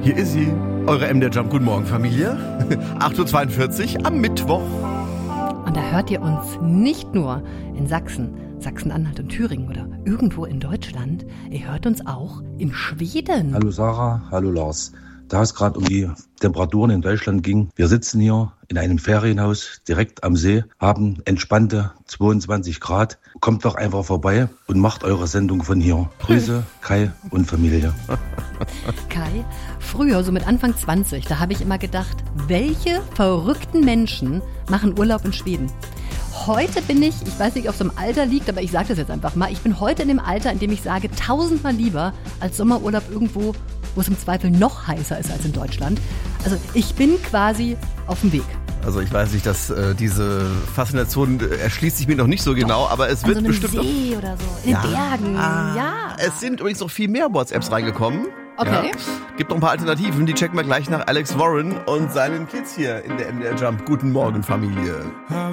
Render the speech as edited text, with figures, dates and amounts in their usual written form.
Hier ist sie, eure MDR Jump. Guten Morgen, Familie. 8.42 Uhr am Mittwoch. Und da hört ihr uns nicht nur in Sachsen, Sachsen-Anhalt und Thüringen oder irgendwo in Deutschland. Ihr hört uns auch in Schweden. Hallo Sarah, hallo Lars. Da es gerade um die Temperaturen in Deutschland ging, wir sitzen hier in einem Ferienhaus direkt am See, haben entspannte 22 Grad. Kommt doch einfach vorbei und macht eure Sendung von hier. Grüße, Kai und Familie. Kai, früher, so mit Anfang 20, da habe ich immer gedacht, welche verrückten Menschen machen Urlaub in Schweden? Heute bin ich weiß nicht, ob es im Alter liegt, aber ich sage das jetzt einfach mal, ich bin heute in dem Alter, in dem ich sage, 1000-mal lieber als Sommerurlaub irgendwo, wo es im Zweifel noch heißer ist als in Deutschland. Also ich bin quasi auf dem Weg. Also ich weiß nicht, dass diese Faszination erschließt sich mir noch nicht so genau, Doch, aber es an wird so einem bestimmt See oder so, in den Bergen, ja. Es sind übrigens noch viel mehr WhatsApps reingekommen. Okay. Ja. Gibt noch ein paar Alternativen, die checken wir gleich nach Alex Warren und seinen Kids hier in der MDR Jump. Guten Morgen, Familie.